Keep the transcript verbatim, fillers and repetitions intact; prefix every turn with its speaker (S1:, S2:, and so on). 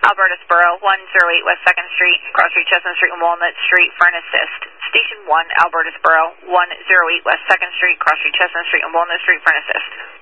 S1: Albertusboro, one oh eight West second Street, Cross Street, Chestnut Street, and Walnut Street for an assist. Station one, Albertusboro, one oh eight West second Street, Cross Street, Chestnut Street, and Walnut Street for an assist.